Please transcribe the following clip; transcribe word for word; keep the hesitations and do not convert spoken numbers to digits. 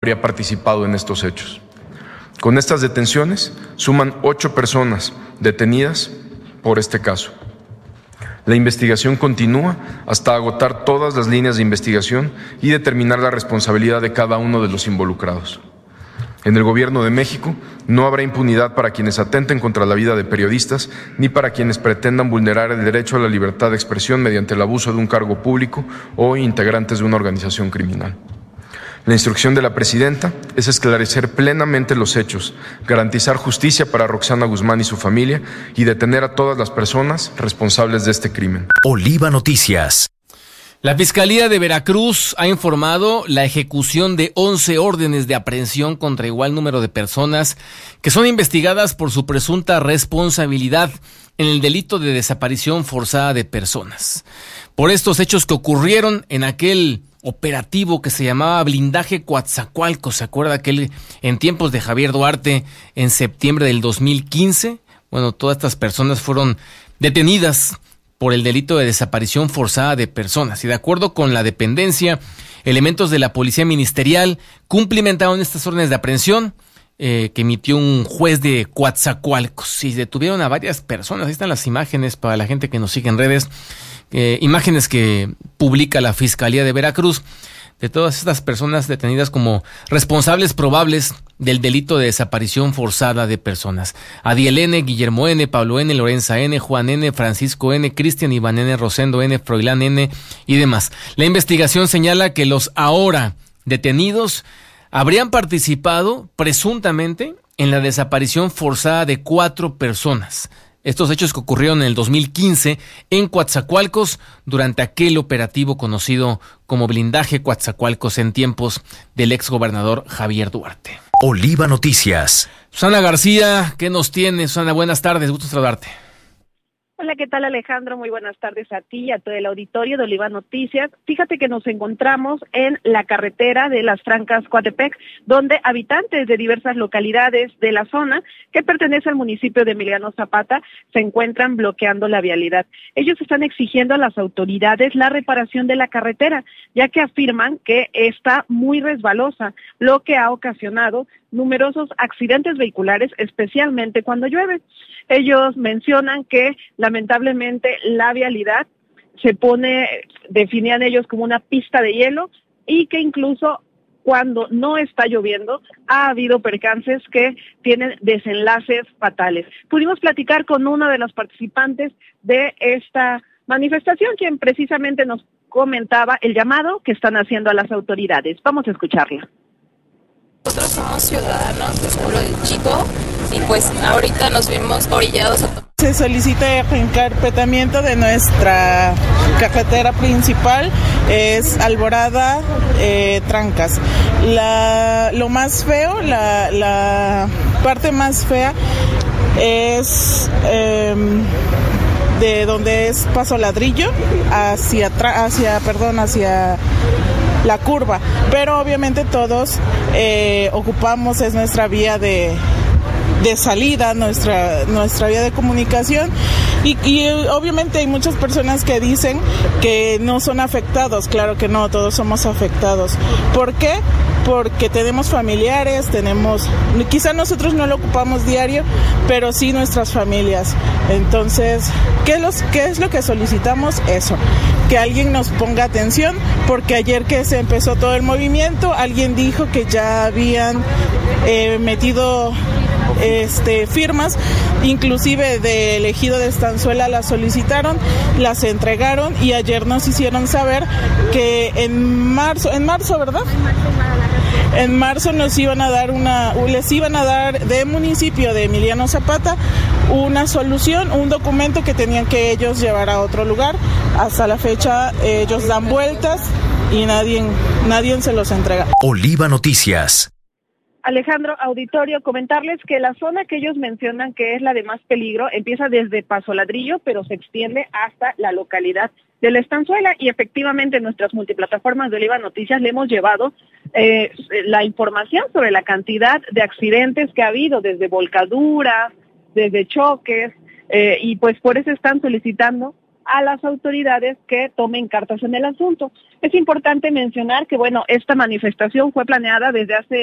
habría participado en estos hechos. Con estas detenciones suman ocho personas detenidas por este caso. La investigación continúa hasta agotar todas las líneas de investigación y determinar la responsabilidad de cada uno de los involucrados. En el Gobierno de México no habrá impunidad para quienes atenten contra la vida de periodistas ni para quienes pretendan vulnerar el derecho a la libertad de expresión mediante el abuso de un cargo público o integrantes de una organización criminal. La instrucción de la presidenta es esclarecer plenamente los hechos, garantizar justicia para Roxana Guzmán y su familia y detener a todas las personas responsables de este crimen. Oliva Noticias. La Fiscalía de Veracruz ha informado la ejecución de once órdenes de aprehensión contra igual número de personas que son investigadas por su presunta responsabilidad en el delito de desaparición forzada de personas. Por estos hechos que ocurrieron en aquel operativo que se llamaba Blindaje Coatzacoalcos, ¿se acuerda aquel en tiempos de Javier Duarte en septiembre del dos mil quince? Bueno, todas estas personas fueron detenidas por el delito de desaparición forzada de personas y de acuerdo con la dependencia, elementos de la Policía Ministerial cumplimentaron estas órdenes de aprehensión eh, que emitió un juez de Coatzacoalcos y detuvieron a varias personas. Ahí están las imágenes para la gente que nos sigue en redes. Eh, imágenes que publica la Fiscalía de Veracruz de todas estas personas detenidas como responsables probables del delito de desaparición forzada de personas. Adiel N., Guillermo N., Pablo N., Lorenza N., Juan N., Francisco N., Cristian, Iván N., Rosendo N., Froilán N. y demás. La investigación señala que los ahora detenidos habrían participado presuntamente en la desaparición forzada de cuatro personas. Estos hechos que ocurrieron en el dos mil quince en Coatzacoalcos durante aquel operativo conocido como Blindaje Coatzacoalcos en tiempos del exgobernador Javier Duarte. Oliva Noticias. Susana García, ¿qué nos tienes? Susana, buenas tardes, gusto saludarte. Hola, ¿qué tal, Alejandro? Muy buenas tardes a ti y a todo el auditorio de Oliva Noticias. Fíjate que nos encontramos en la carretera de Las Trancas, Coatepec, donde habitantes de diversas localidades de la zona que pertenece al municipio de Emiliano Zapata se encuentran bloqueando la vialidad. Ellos están exigiendo a las autoridades la reparación de la carretera, ya que afirman que está muy resbalosa, lo que ha ocasionado numerosos accidentes vehiculares, especialmente cuando llueve. Ellos mencionan que lamentablemente la vialidad se pone, definían ellos como una pista de hielo y que incluso cuando no está lloviendo ha habido percances que tienen desenlaces fatales. Pudimos platicar con una de las participantes de esta manifestación, quien precisamente nos comentaba el llamado que están haciendo a las autoridades. Vamos a escucharla. Nosotros somos ciudadanos del pueblo de Chico y pues ahorita nos vimos orillados a... Se solicita el encarpetamiento de nuestra carretera principal, es Alborada, eh, Trancas. La, lo más feo, la, la parte más fea es... Eh, de donde es Paso Ladrillo hacia hacia perdón hacia la curva, pero obviamente todos eh, ocupamos, es nuestra vía de de salida, nuestra nuestra vía de comunicación y, y obviamente hay muchas personas que dicen que no son afectados. Claro que no, todos somos afectados. ¿Por qué? Porque tenemos familiares, tenemos, quizá nosotros no lo ocupamos diario, pero sí nuestras familias. Entonces, ¿qué es, los, qué es lo que solicitamos? Eso, que alguien nos ponga atención, porque ayer que se empezó todo el movimiento, alguien dijo que ya habían eh, metido este firmas, inclusive del ejido de Estanzuela las solicitaron, las entregaron y ayer nos hicieron saber que en marzo, en marzo, ¿verdad? En marzo nos iban a dar una, les iban a dar de municipio de Emiliano Zapata una solución, un documento que tenían que ellos llevar a otro lugar. Hasta la fecha ellos dan vueltas y nadie, nadie se los entrega. Oliva Noticias. Alejandro, auditorio, comentarles que la zona que ellos mencionan que es la de más peligro empieza desde Paso Ladrillo, pero se extiende hasta la localidad de La Estanzuela y efectivamente en nuestras multiplataformas de Oliva Noticias le hemos llevado eh, la información sobre la cantidad de accidentes que ha habido desde volcaduras, desde choques eh, y pues por eso están solicitando a las autoridades que tomen cartas en el asunto. Es importante mencionar que, bueno, esta manifestación fue planeada desde hace